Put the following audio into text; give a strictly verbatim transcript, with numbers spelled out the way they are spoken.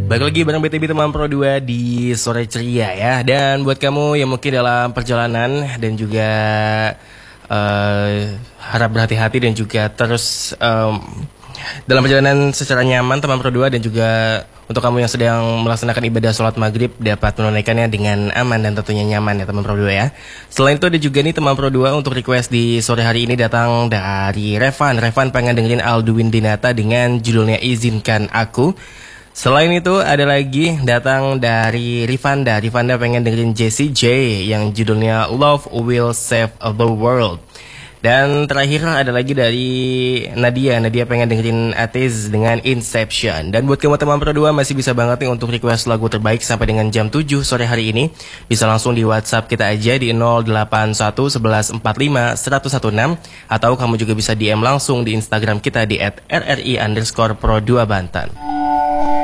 Balik lagi bareng B T B Teman Pro dua di Sore Ceria ya. Dan buat kamu yang mungkin dalam perjalanan dan juga uh, harap berhati-hati dan juga terus um, dalam perjalanan secara nyaman Teman Pro dua, dan juga untuk kamu yang sedang melaksanakan ibadah sholat maghrib dapat menunaikannya dengan aman dan tentunya nyaman ya Teman Pro dua ya. Selain itu ada juga nih Teman Pro dua untuk request di sore hari ini datang dari Revan. Revan pengen dengerin Alduin Dinata dengan judulnya Izinkan Aku. Selain itu ada lagi datang dari Rivanda. Rivanda pengen dengerin Jessie J yang judulnya Love Will Save the World. Dan terakhir ada lagi dari Nadia. Nadia pengen dengerin Ateis dengan Inception. Dan buat kamu Teman Pro dua masih bisa banget nih untuk request lagu terbaik sampai dengan jam tujuh sore hari ini. Bisa langsung di WhatsApp kita aja di nol delapan satu satu satu empat lima satu satu enam. Atau kamu juga bisa D M langsung di Instagram kita di at r r i underscore pro dua bantan.